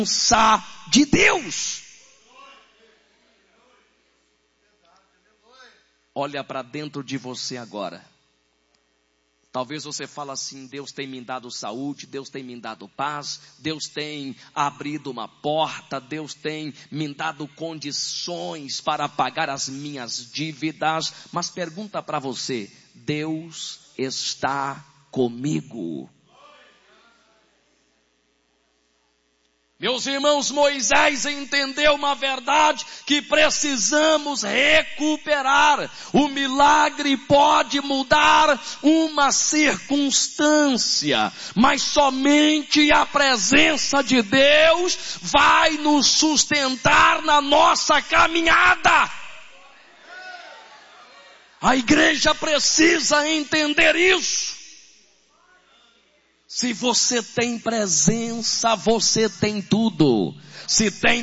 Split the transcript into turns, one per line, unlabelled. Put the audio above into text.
de Deus. Olha para dentro de você agora. Talvez você fale assim: Deus tem me dado saúde, Deus tem me dado paz, Deus tem abrido uma porta, Deus tem me dado condições para pagar as minhas dívidas. Mas pergunta para você: Deus está comigo? Meus irmãos, Moisés entendeu uma verdade que precisamos recuperar. O milagre pode mudar uma circunstância, mas somente a presença de Deus vai nos sustentar na nossa caminhada. A igreja precisa entender isso. Se você tem presença, você tem tudo. Se tem